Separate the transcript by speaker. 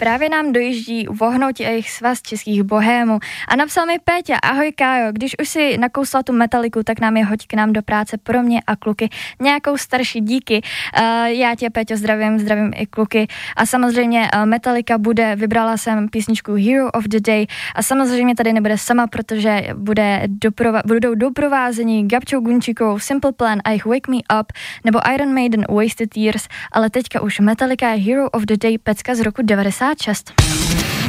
Speaker 1: právě nám dojíždí Vohnouti a jejich svaz českých bohémů. A napsal mi Péťa, ahoj Kájo, když už si nakousla tu Metaliku, tak nám je hoď k nám do práce pro mě a kluky nějakou starší, díky. Já tě, Péťo, zdravím i kluky. A samozřejmě Metallica vybrala jsem písničku Hero of the Day a samozřejmě tady nebude sama, protože budou doprovázení Gabčou Gunčikou, Simple Plan a jejich Wake Me Up, nebo Iron Maiden Wasted Years, ale teďka už Metallica Hero of the Day, pecka z roku 96.